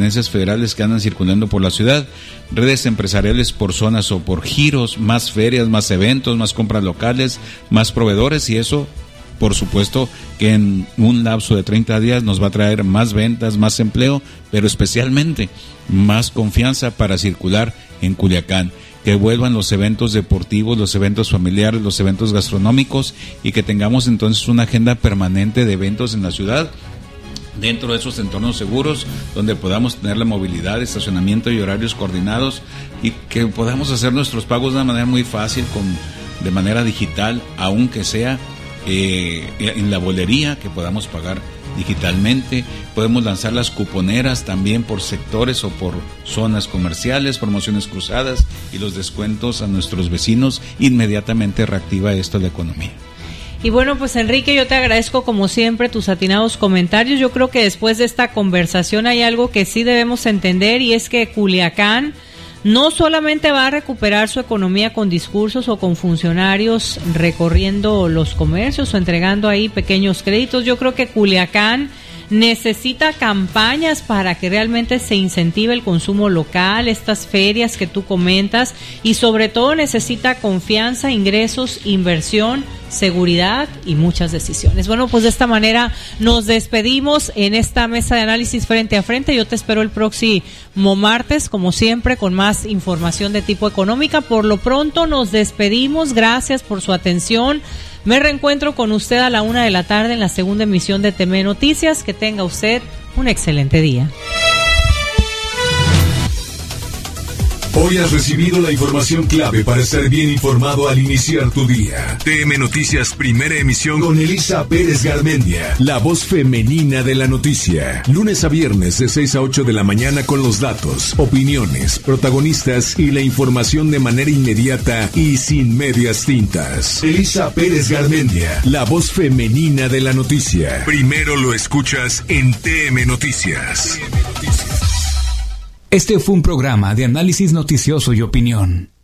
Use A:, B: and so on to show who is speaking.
A: tenencias federales que andan circulando por la ciudad, redes empresariales por zonas o por giros, más ferias, más eventos, más compras locales, más proveedores, y eso, por supuesto, que en un lapso de 30 días nos va a traer más ventas, más empleo, pero especialmente más confianza para circular en Culiacán. Que vuelvan los eventos deportivos, los eventos familiares, los eventos gastronómicos, y que tengamos entonces una agenda permanente de eventos en la ciudad, dentro de esos entornos seguros, donde podamos tener la movilidad, estacionamiento y horarios coordinados, y que podamos hacer nuestros pagos de una manera muy fácil, de manera digital, aunque sea en la bolería, que podamos pagar digitalmente. Podemos lanzar las cuponeras también por sectores o por zonas comerciales, promociones cruzadas y los descuentos a nuestros vecinos. Inmediatamente reactiva esto la economía.
B: Y bueno, pues Enrique, yo te agradezco como siempre tus atinados comentarios. Yo creo que después de esta conversación hay algo que sí debemos entender, y es que Culiacán no solamente va a recuperar su economía con discursos o con funcionarios recorriendo los comercios o entregando ahí pequeños créditos. Yo creo que Culiacán necesita campañas para que realmente se incentive el consumo local, estas ferias que tú comentas, y sobre todo necesita confianza, ingresos, inversión, seguridad y muchas decisiones. Bueno, pues de esta manera nos despedimos en esta mesa de análisis frente a frente. Yo te espero el próximo martes, como siempre, con más información de tipo económica. Por lo pronto nos despedimos. Gracias por su atención. Me reencuentro con usted a la 1:00 p.m. en la segunda emisión de TV Noticias. Que tenga usted un excelente día.
C: Hoy has recibido la información clave para estar bien informado al iniciar tu día. TM Noticias, primera emisión, con Elisa Pérez Garmendia, la voz femenina de la noticia. Lunes a viernes de 6 a 8 de la mañana, con los datos, opiniones, protagonistas y la información de manera inmediata y sin medias tintas. Elisa Pérez Garmendia, la voz femenina de la noticia. Primero lo escuchas en TM Noticias.
D: Este fue un programa de análisis noticioso y opinión.